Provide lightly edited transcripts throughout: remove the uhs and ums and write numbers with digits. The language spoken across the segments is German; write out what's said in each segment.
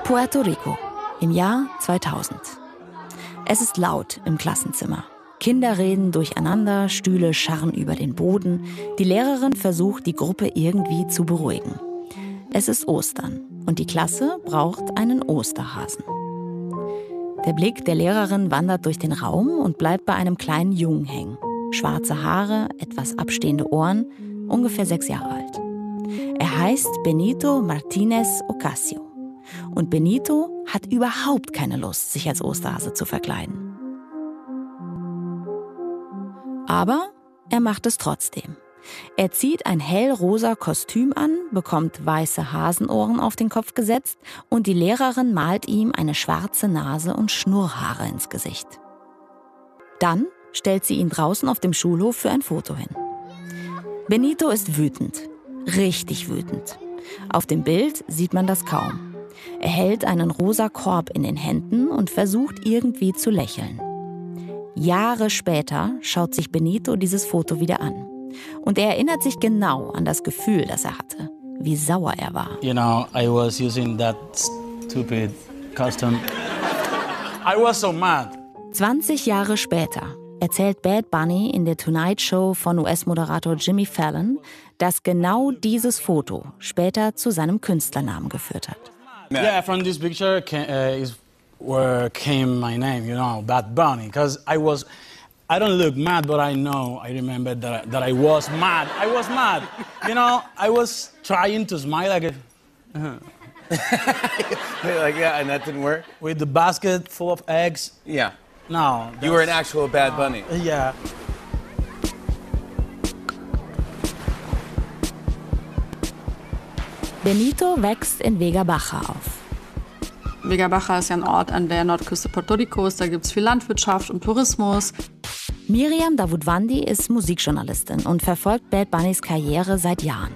Puerto Rico, im Jahr 2000. Es ist laut im Klassenzimmer. Kinder reden durcheinander, Stühle scharren über den Boden. Die Lehrerin versucht, die Gruppe irgendwie zu beruhigen. Es ist Ostern und die Klasse braucht einen Osterhasen. Der Blick der Lehrerin wandert durch den Raum und bleibt bei einem kleinen Jungen hängen. Schwarze Haare, etwas abstehende Ohren, ungefähr 6 Jahre alt. Er heißt Benito Martínez Ocasio. Und Benito hat überhaupt keine Lust, sich als Osterhase zu verkleiden. Aber er macht es trotzdem. Er zieht ein hellrosa Kostüm an, bekommt weiße Hasenohren auf den Kopf gesetzt und die Lehrerin malt ihm eine schwarze Nase und Schnurrhaare ins Gesicht. Dann stellt sie ihn draußen auf dem Schulhof für ein Foto hin. Benito ist wütend, richtig wütend. Auf dem Bild sieht man das kaum. Er hält einen rosa Korb in den Händen und versucht irgendwie zu lächeln. Jahre später schaut sich Benito dieses Foto wieder an. Und er erinnert sich genau an das Gefühl, das er hatte, wie sauer er war. You know, I was using that stupid costume. I was so mad. 20 Jahre später erzählt Bad Bunny in der Tonight Show von US-Moderator Jimmy Fallon, dass genau dieses Foto später zu seinem Künstlernamen geführt hat. Yeah, from this picture is where came my name, you know, Bad Bunny, because I don't look mad, but I remember that I was mad. I was mad. You know, I was trying to smile like Like, yeah, and that didn't work? with the basket full of eggs. Yeah. No. You were an actual Bad Bunny. Yeah. Benito wächst in Vega Baja auf. Vega Baja ist ja ein Ort an der Nordküste Puerto Ricos. Da gibt es viel Landwirtschaft und Tourismus. Miriam Davutwandi ist Musikjournalistin und verfolgt Bad Bunnys Karriere seit Jahren.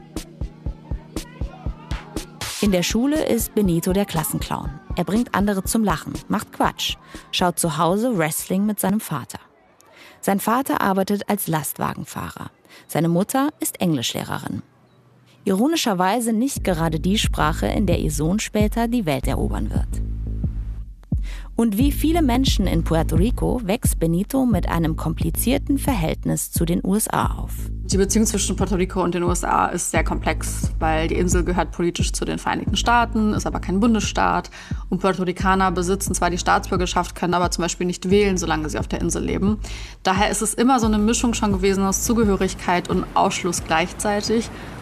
In der Schule ist Benito der Klassenclown. Er bringt andere zum Lachen, macht Quatsch, schaut zu Hause Wrestling mit seinem Vater. Sein Vater arbeitet als Lastwagenfahrer. Seine Mutter ist Englischlehrerin. Ironischerweise nicht gerade die Sprache, in der ihr Sohn später die Welt erobern wird. Und wie viele Menschen in Puerto Rico wächst Benito mit einem komplizierten Verhältnis zu den USA auf. Die Beziehung zwischen Puerto Rico und den USA ist sehr komplex, weil die Insel gehört politisch zu den Vereinigten Staaten, ist aber kein Bundesstaat. Und Puerto Ricaner besitzen zwar die Staatsbürgerschaft, können aber zum Beispiel nicht wählen, solange sie auf der Insel leben. Daher ist es immer so eine Mischung schon gewesen aus Zugehörigkeit und Ausschluss gleichzeitig.